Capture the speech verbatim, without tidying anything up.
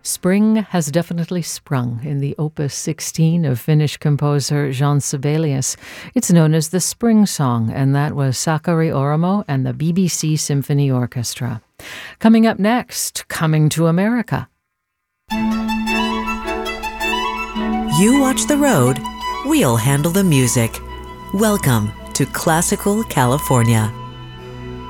Spring has definitely sprung in the Opus sixteen of Finnish composer Jean Sibelius. It's known as the Spring Song, and that was Sakari Oramo and the B B C Symphony Orchestra. Coming up next, Coming to America. You watch the road, we'll handle the music. Welcome to Classical California.